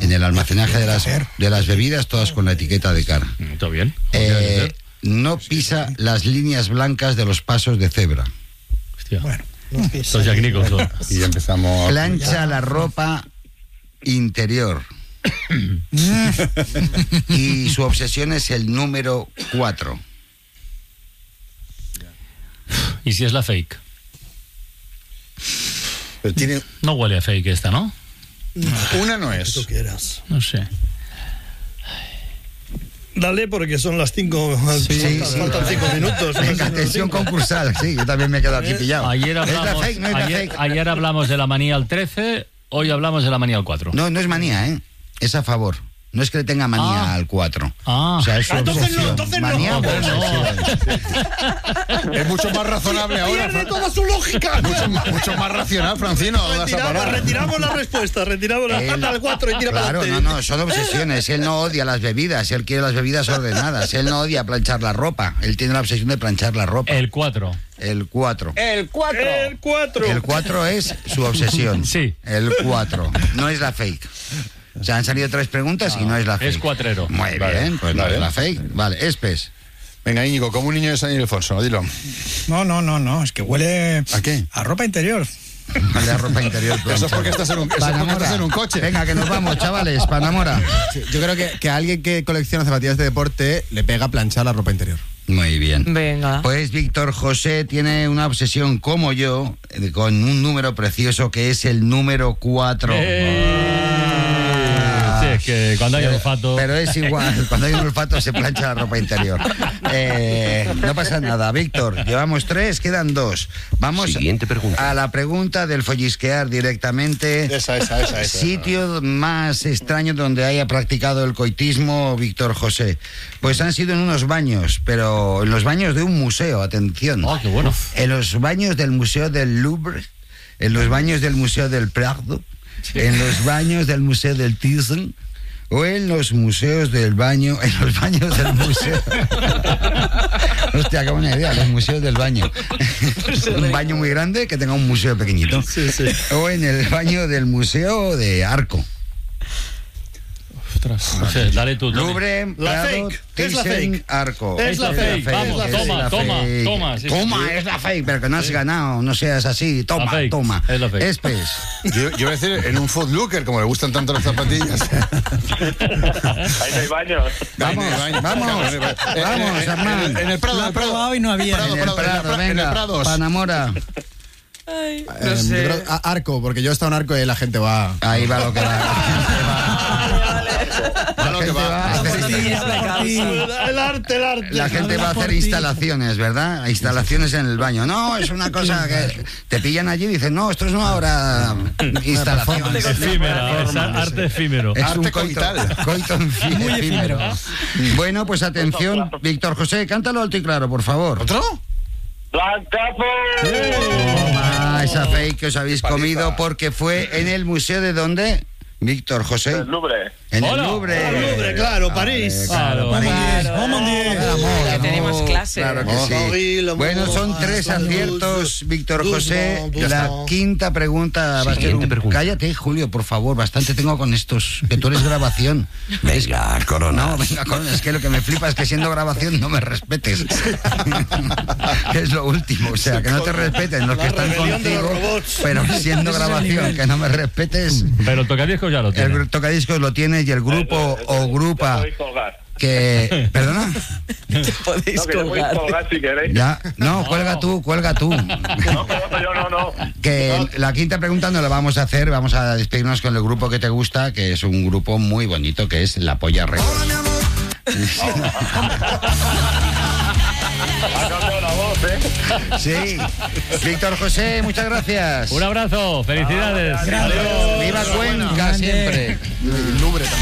en el almacenaje de las bebidas, todas con la etiqueta de cara. Todo bien. No pisa las líneas blancas de los pasos de cebra. Hostia. Bueno, no pisa. Los Jack Nicholson. Y empezamos. Plancha la ropa interior. Y su obsesión es el número 4. ¿Y si es la fake? Pero tiene. No huele a fake esta, ¿no? Una no Que es. tú quieras. No sé. Dale, porque son las 5. Faltan 5 minutos. Venga, atención concursal. Sí, yo también me quedo aquí pillado. Ayer ¿Es la hablamos, fake? No es la fake. ayer hablamos de la manía al 13, hoy hablamos de la manía al 4. No, no es manía, ¿eh? Es a favor. No es que le tenga manía al 4. O sea, es su obsesión. entonces no. Manía o Entonces no. obsesión. Es mucho más razonable ahora. Pierde toda su lógica. Mucho más racional, Francino. No vas a parar. Retiramos la respuesta. Retiramos la Él- al 4 y tira para Claro, adelante. no, son obsesiones. Él no odia las bebidas, él quiere las bebidas ordenadas. Él no odia planchar la ropa, él tiene la obsesión de planchar la ropa. El 4. El 4. El 4. El 4. El 4 es su obsesión. Sí. El 4. No es la fake. O sea, han salido 3 preguntas y no es la fake. Es cuatrero. Muy Vale, bien, pues no vale. es la fake. Vale, Espes. Venga, Íñigo, como un niño de San Ildefonso, dilo. No. Es que huele. ¿A qué? A ropa interior. La ropa interior. Eso es porque estás en un, coche. Venga, que nos vamos, chavales. Panamora. Sí, yo creo que a alguien que colecciona zapatillas de deporte le pega planchar la ropa interior. Muy bien. Venga. Pues Víctor José tiene una obsesión como yo con un número precioso que es el número 4. Sí, es que cuando hay olfato. Pero es igual, cuando hay un olfato se plancha la ropa interior. No pasa nada, Víctor. Llevamos 3, quedan 2. Vamos Siguiente pregunta. a la pregunta del follisquear directamente. Esa. Sitio más extraño donde haya practicado el coitismo, Víctor José. Pues han sido en unos baños, pero en los baños de un museo, atención. Oh, qué bueno. En los baños del Museo del Louvre, en los baños del Museo del Prado, en los baños del Museo del Thyssen o en los museos del baño, en los baños del museo. Hostia, qué buena idea, los museos del baño. Un baño muy grande que tenga un museo pequeñito. Sí. O en el baño del Museo de Arco. Ostras. No sé, dale tú, Tony. Louvre, La Prado, fake. Es la Thyssen, fake. Arco. Es la fake. Vamos, es toma, la toma, fake. toma, sí, Toma, sí. es la fake, pero que no has ganado, no seas así. Toma, La fake, toma. es la fake. Espes. Yo voy a decir, en un Footlooker, como le gustan tanto las zapatillas. Ahí no hay baños. Vamos, Armán. En el Prado, Lo en ha el Prado. probado y no había. Prado, En el Prado, en el venga, Prados. Panamora. Ay, Yo no sé. creo Arco, porque yo he estado en Arco y la gente va. Ahí va lo que va. Va lo que va. El arte. La gente va a hacer instalaciones, ¿verdad? Instalaciones en el baño. No, es una cosa que te pillan allí y dicen, no, esto es una obra instalación. Efímera, es arte efímero. Es Arte un coito efímero. Bueno, pues atención, Víctor José, cántalo alto y claro, por favor. ¿Otro? ¡Blancazo! Toma esa fake que os habéis comido porque fue en el museo de ¿dónde? Víctor José. El Louvre. En el Hola. Louvre. El Louvre, claro, París. Claro. París. Vamos, Ya tenemos clase. Claro que sí. Bueno, son 3 aciertos, Víctor José. La quinta pregunta va a ser Siguiente pregunta. Cállate, Julio, por favor. Bastante tengo con estos. Que tú eres grabación. Venga, Corona. No, venga, Corona. Es que lo que me flipa es que siendo grabación no me respetes. Que es lo último. O sea, que no te respeten los que están rebelión de los contigo. robots. Pero siendo grabación, que no me respetes. Pero el tocadiscos ya lo tiene. El tocadiscos lo tienes y el grupo o grupa Podéis colgar. que... ¿Perdona? Podéis No, que le podéis colgar. colgar si queréis. Ya, no, cuelga tú. No, yo no. Que la quinta pregunta no la vamos a hacer, vamos a despedirnos con el grupo que te gusta, que es un grupo muy bonito, que es La Polla Records. Ha cambiado la voz, ¿eh? Sí. Víctor José, muchas gracias. Un abrazo, felicidades. Adiós. Viva Cuenca siempre. Louvre también.